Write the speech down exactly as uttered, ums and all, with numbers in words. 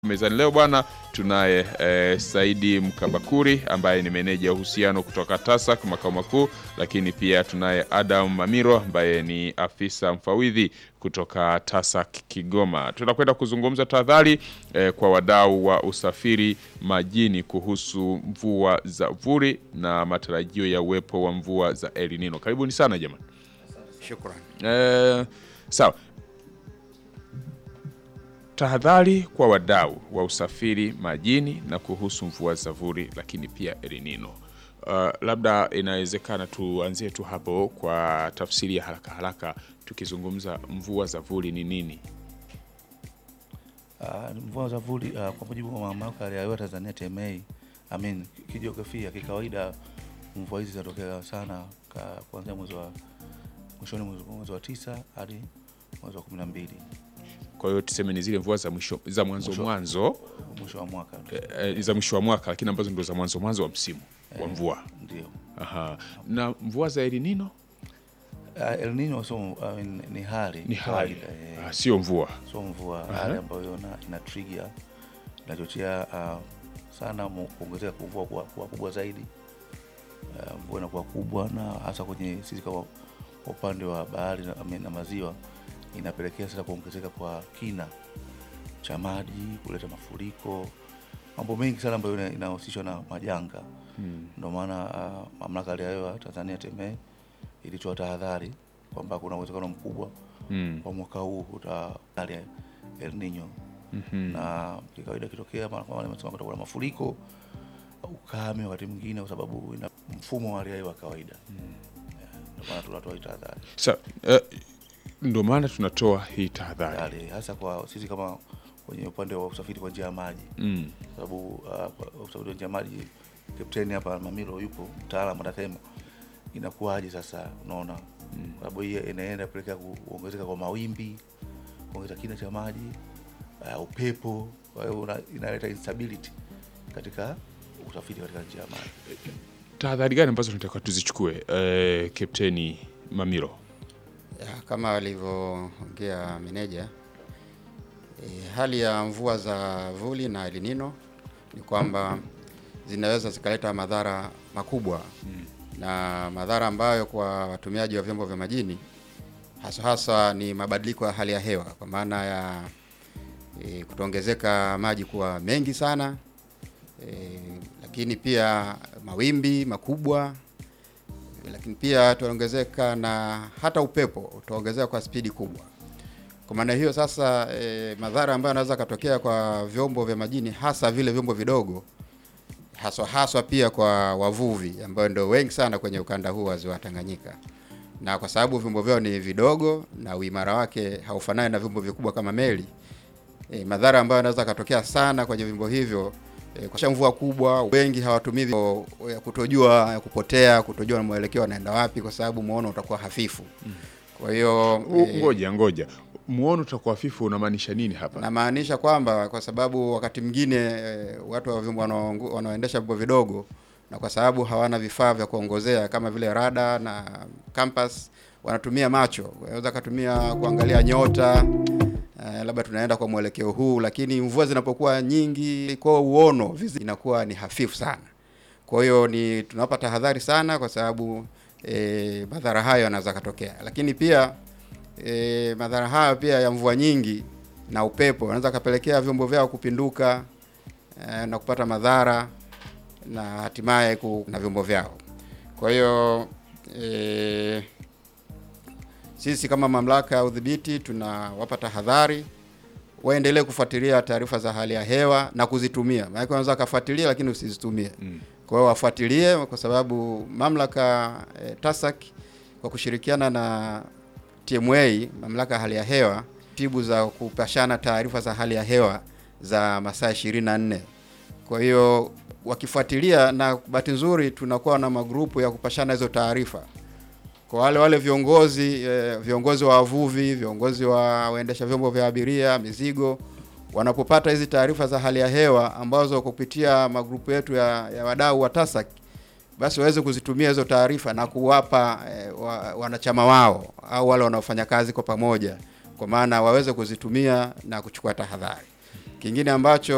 Mezani leo bwana tunaye e, Saidi Mkabakuri ambaye ni meneja uhusiano kutoka TASAC makao makuu, lakini pia tunaye Adam Mamiro ambaye ni afisa mfawidhi kutoka TASAC Kigoma. Tunakwenda kuzungumza tahadhari e, kwa wadau wa usafiri majini kuhusu mvua za vuli na matarajio ya uwepo wa mvua za El Nino. Karibuni sana jamani. Shukrani. Eh, sawa. Tahadhari kwa wadau wa usafiri majini na kuhusu mvua za vuli lakini pia El Nino. Uh, labda inawezekana tuanzie tu hapo kwa tafsiri ya haraka haraka tukizungumza mvua za vuli ni nini? Uh, mvua za vuli uh, kwa mujibu wa mamlaka ya hewa Tanzania T M A, I mean kijiografia kikawaida mvua hizi zinatokea sana kuanzia mwezi wa mwishoni mwezi wa tisa hadi mwezi wa kumi na mbili. Kwa hiyo tuseme ni zile mvua za mwisho za mwanzo mwanzo mwisho wa mwaka e, e, za mwisho wa mwaka lakini ambazo ndio za mwanzo mwanzo wa msimu e, wa mvua. Ndio. Aha. Na mvua za El Nino? Uh, El Nino so, uh, ni hali ni hali eh, ah, sio mvua. Sio mvua, hali ambayo ina, ina trigger inachochea uh, sana kuongezeka kwa mvua kuwa, kuwa kubwa zaidi. Uh, mvua inakuwa kubwa na hasa kwenye sisi kama upande wa bahari na, na maziwa inapelekea sasa kuongezeka kwa kina cha maji, kuleta mafuriko, mambo mengi sana ambayo inahusishwa na majanga. Hmm. Ndio maana uh, mamlaka ya hewa Tanzania T M A ilitoa tahadhari kwamba kuna uwezekano mkubwa hmm. kwa mwaka huu utahali El Nino. Mm-hmm. Na kikawaida kitokea mara kwa mara nimesema kutakuwa na mafuriko, ukame wakati mwingine kwa sababu ina mfumo wa hali ya hewa kawaida. Hmm. Ndio maana tunatoa tahadhari. Sasa so, uh, ndio maana tunatoa hii tahadhari hasa kwa sisi kama kwenye upande wa usafiri kwa njia ya maji. Mm. Sababu uh, usafiri kwa njia ya maji kapteni hapa Mamiro yupo mtaalamu atasema inakuaje sasa, unaona. Mm. Sababu hii inaenda pelekea kuongezeka kwa mawimbi, kuongeza kina cha maji, uh, upepo, kwa hiyo inaleta instability katika usafiri katika njia ya maji. Tahadhari gani ambazo tunataka tuzichukue eh, kapteni Mamiro? Ya, kama alivyoongea meneja, e, hali ya mvua za vuli na El Nino ni kwamba zinaweza zikaleta madhara makubwa. Hmm. Na madhara ambayo kwa watumiaji wa vyombo vya majini hasa hasa ni mabadiliko ya hali ya hewa, kwa maana ya e, kutoongezeka maji kuwa mengi sana, e, lakini pia mawimbi makubwa, lakini pia tuongezeka na hata upepo utaongezeka kwa spidi kubwa. Kwa maana hiyo sasa e, madhara ambayo yanaweza katokea kwa vyombo vya majini hasa vile vyombo vidogo, haswa haswa pia kwa wavuvi ambao ndio wengi sana kwenye ukanda huu wa Ziwa Tanganyika. Na kwa sababu vyombo vyao ni vidogo na uimara wake haufanani na vyombo vikubwa kama meli, e, madhara ambayo yanaweza katokea sana kwenye vyombo hivyo E, kwa mvua kubwa, wengi hawatumii ya kutojua ya kupotea, kutojua mwelekeo anaenda wapi kwa sababu muono utakuwa hafifu. Mm. Kwa hiyo e, ngoja ngoja. Muono utakuwa hafifu unamaanisha nini hapa? Na maanisha kwamba kwa sababu wakati mwingine e, watu wa vyombo wanaoendesha vyombo vidogo na kwa sababu hawana vifaa vya kuongozea kama vile rada na compass, wanatumia macho. Wanaweza kutumia kuangalia nyota, Uh, labda tunaenda kwa mwelekeo huu, lakini mvua zinapokuwa nyingi kwa uono inakuwa ni hafifu sana. Kwa hiyo ni tunawapa tahadhari sana kwa sababu e, madhara hayo yanaweza kutokea. Lakini pia e, madhara hayo pia ya mvua nyingi na upepo yanaweza kapelekea vyombo vyao kupinduka e, na kupata madhara na hatimaye na vyombo vyao. Kwa hiyo e, sisi kama mamlaka ya udhibiti tunawapa tahadhari waendelee kufuatilia taarifa za hali ya hewa na kuzitumia. Maana unaweza kufuatilia lakini usizitumie. Mm. Kwa hiyo wafuatilie kwa sababu mamlaka e, TASAC kwa kushirikiana na T M A, mamlaka ya hali ya hewa, tibu za kupashana taarifa za hali ya hewa za masaa ishirini na nne. Kwa hiyo wakifuatilia, na bahati nzuri tunakuwa na magrupu ya kupashana hizo taarifa. Kwa wale wale viongozi eh, viongozi wa wavuvi, viongozi wa waendesha vyombo vya abiria, mizigo, wanapopata hizi taarifa za hali ya hewa ambazo kupitia magrupu yetu ya, ya wadau wa TASAC, basi waweze kuzitumia hizo taarifa na kuwapa eh, wa, wanachama wao au wale wanaofanya kazi kwa pamoja, kwa maana waweze kuzitumia na kuchukua tahadhari. Kingine ambacho